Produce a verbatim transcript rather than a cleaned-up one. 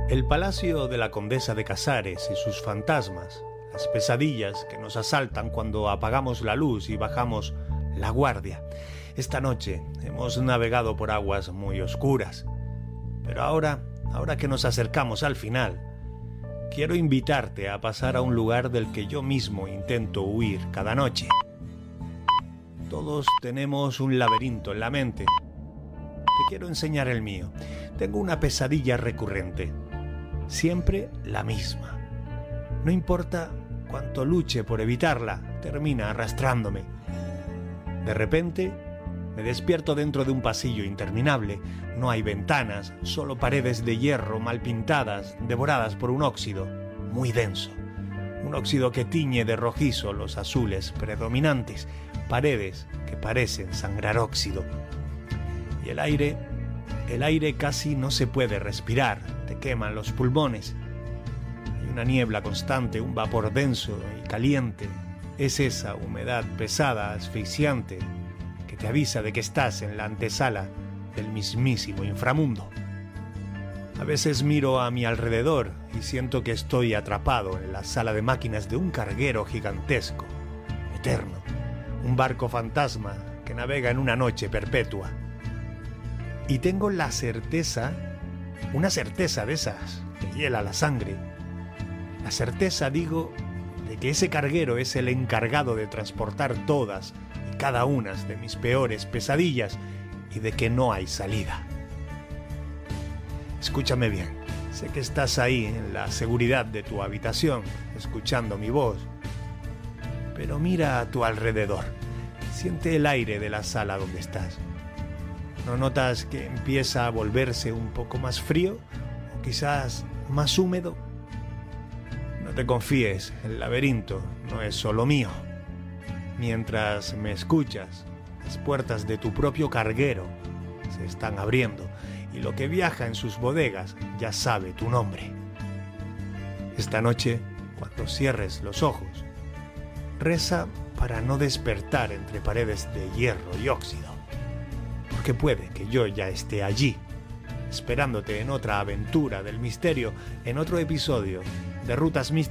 El palacio de la condesa de Casares y sus fantasmas, las pesadillas que nos asaltan cuando apagamos la luz y bajamos la guardia. Esta noche hemos navegado por aguas muy oscuras, pero ahora, ahora que nos acercamos al final, quiero invitarte a pasar a un lugar del que yo mismo intento huir cada noche. Todos tenemos un laberinto en la mente. Te quiero enseñar el mío. Tengo una pesadilla recurrente. Siempre la misma. No importa cuánto luche por evitarla, termina arrastrándome. De repente, me despierto dentro de un pasillo interminable. No hay ventanas, solo paredes de hierro mal pintadas, devoradas por un óxido muy denso. Un óxido que tiñe de rojizo los azules predominantes, paredes que parecen sangrar óxido. Y el aire, el aire casi no se puede respirar, te queman los pulmones. Hay una niebla constante, un vapor denso y caliente. Es esa humedad pesada, asfixiante, que te avisa de que estás en la antesala del mismísimo inframundo. A veces miro a mi alrededor y siento que estoy atrapado en la sala de máquinas de un carguero gigantesco, eterno, un barco fantasma que navega en una noche perpetua. Y tengo la certeza, una certeza de esas que hiela la sangre, la certeza, digo, de que ese carguero es el encargado de transportar todas y cada una de mis peores pesadillas y de que no hay salida. Escúchame bien, sé que estás ahí en la seguridad de tu habitación, escuchando mi voz, pero mira a tu alrededor, siente el aire de la sala donde estás. ¿No notas que empieza a volverse un poco más frío o quizás más húmedo? No te confíes, el laberinto no es solo mío. Mientras me escuchas, las puertas de tu propio carguero se están abriendo y lo que viaja en sus bodegas ya sabe tu nombre. Esta noche, cuando cierres los ojos, reza para no despertar entre paredes de hierro y óxido, porque puede que yo ya esté allí, esperándote en otra aventura del misterio, en otro episodio de Rutas Místicas.